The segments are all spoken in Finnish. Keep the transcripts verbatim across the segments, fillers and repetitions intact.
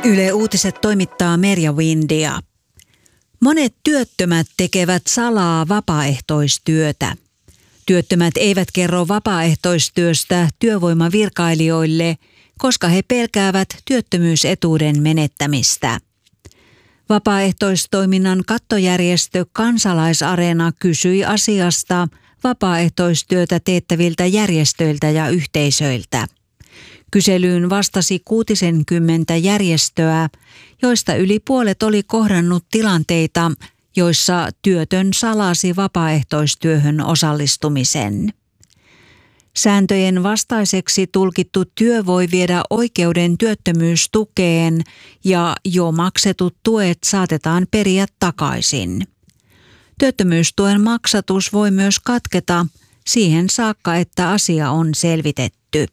Yle Uutiset toimittaa Merja Windia. Monet työttömät tekevät salaa vapaaehtoistyötä. Työttömät eivät kerro vapaaehtoistyöstä työvoimavirkailijoille, koska he pelkäävät työttömyysetuuden menettämistä. Vapaaehtoistoiminnan kattojärjestö Kansalaisareena kysyi asiasta vapaaehtoistyötä teettäviltä järjestöiltä ja yhteisöiltä. Kyselyyn vastasi kuutisenkymmentä järjestöä, joista yli puolet oli kohdannut tilanteita, joissa työtön salasi vapaaehtoistyöhön osallistumisen. Sääntöjen vastaiseksi tulkittu työ voi viedä oikeuden työttömyystukeen ja jo maksetut tuet saatetaan periä takaisin. Työttömyystuen maksatus voi myös katketa siihen saakka, että asia on selvitetty.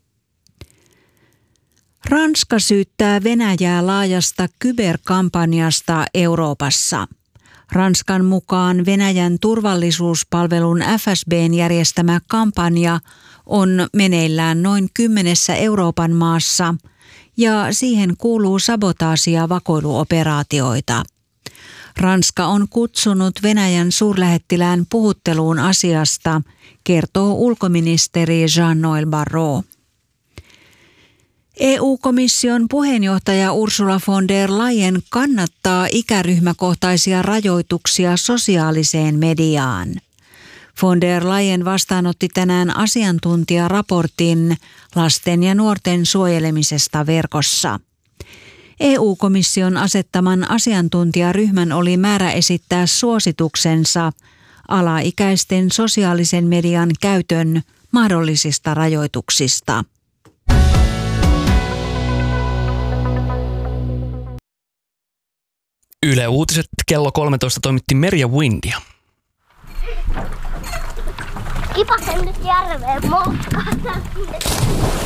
Ranska syyttää Venäjää laajasta kyberkampanjasta Euroopassa. Ranskan mukaan Venäjän turvallisuuspalvelun F S B:n järjestämä kampanja on meneillään noin kymmenessä Euroopan maassa ja siihen kuuluu sabotaasi- ja vakoiluoperaatioita. Ranska on kutsunut Venäjän suurlähettilään puhutteluun asiasta, kertoo ulkoministeri Jean-Noël Barrot. E U-komission puheenjohtaja Ursula von der Leyen kannattaa ikäryhmäkohtaisia rajoituksia sosiaaliseen mediaan. Von der Leyen vastaanotti tänään asiantuntijaraportin lasten ja nuorten suojelemisesta verkossa. E U-komission asettaman asiantuntijaryhmän oli määrä esittää suosituksensa alaikäisten sosiaalisen median käytön mahdollisista rajoituksista. Yle Uutiset kello kolmetoista toimitti Merja Windia. Kipasen nyt järveen moukkaan.